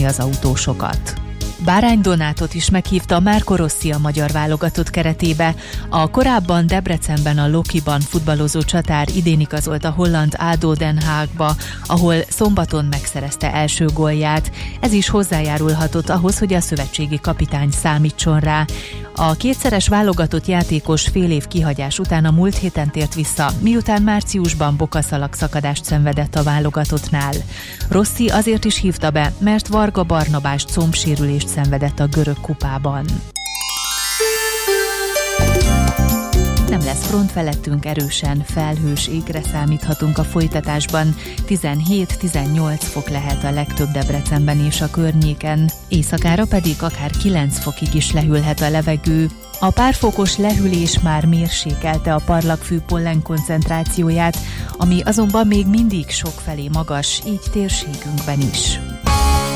biztosítani az autósokat. Bárány Donátot is meghívta Marco Rossi a magyar válogatott keretébe. A korábban Debrecenben a Lokiban futballozó csatár idén igazolt a holland ADO Den Haagba, ahol szombaton megszerezte első gólját. Ez is hozzájárulhatott ahhoz, hogy a szövetségi kapitány számítson rá. A kétszeres válogatott játékos fél év kihagyás után a múlt héten tért vissza, miután márciusban bokaszalagszakadást szenvedett a válogatottnál. Rossi azért is hívta be, mert Varga Barnabás combsérülést szenvedett a görög kupában. Nem lesz front felettünk, erősen felhős égre számíthatunk a folytatásban. 17-18 fok lehet a legtöbb Debrecenben és a környéken. Éjszakára pedig akár 9 fokig is lehűlhet a levegő. A pár fokos lehűlés már mérsékelte a parlagfű pollen koncentrációját, ami azonban még mindig sokfelé magas, így térségünkben is.